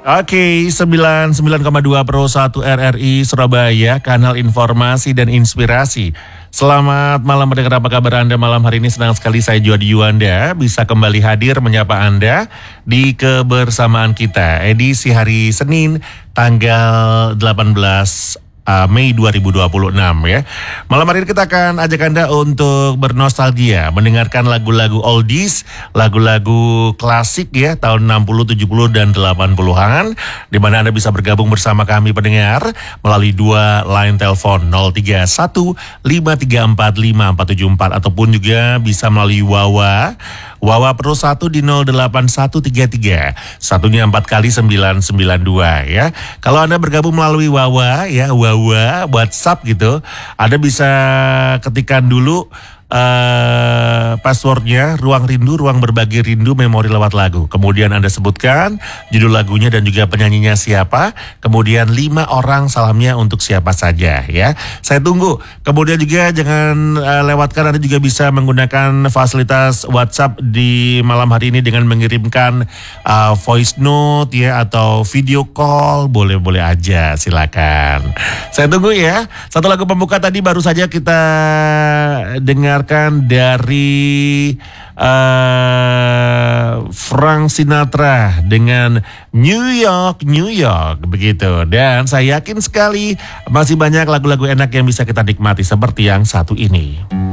Oke, 99,2 Pro 1 RRI Surabaya, kanal informasi dan inspirasi. Selamat malam mendengar, apa kabar Anda malam hari ini? Senang sekali saya Jody Yuanda bisa kembali hadir menyapa Anda di kebersamaan kita. Edisi hari Senin tanggal 18 Mei 2026 ya. Malam hari ini kita akan ajak Anda untuk bernostalgia, mendengarkan lagu-lagu oldies, lagu-lagu klasik ya, tahun 60, 70 dan 80-an, di mana Anda bisa bergabung bersama kami pendengar melalui dua line telepon 031 534 5474 ataupun juga bisa melalui Wawa Pro 1 di 08133. Satunya 4 kali 992 ya. Kalau Anda bergabung melalui Wawa WhatsApp gitu, Anda bisa ketikkan dulu passwordnya ruang rindu, ruang berbagi rindu, memori lewat lagu. Kemudian Anda sebutkan judul lagunya dan juga penyanyinya siapa. Kemudian 5 orang salamnya untuk siapa saja ya. Saya tunggu. Kemudian juga jangan lewatkan, Anda juga bisa menggunakan fasilitas WhatsApp di malam hari ini dengan mengirimkan voice note ya, atau video call, boleh-boleh aja, silakan. Saya tunggu ya. Satu lagu pembuka tadi baru saja kita dengar dari Frank Sinatra dengan New York begitu. Dan saya yakin sekali masih banyak lagu-lagu enak yang bisa kita nikmati seperti yang satu ini.